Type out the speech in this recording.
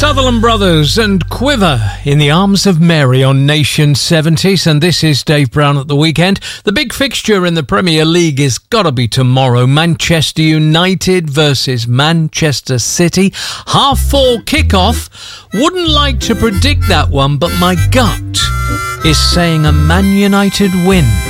Sutherland Brothers and Quiver in the Arms of Mary on Nation 70s, and this is Dave Brown at the weekend. The big fixture in the Premier League is gotta be tomorrow. Manchester United versus Manchester City. 4:30 kickoff. Wouldn't like to predict that one, but my gut is saying a Man United win.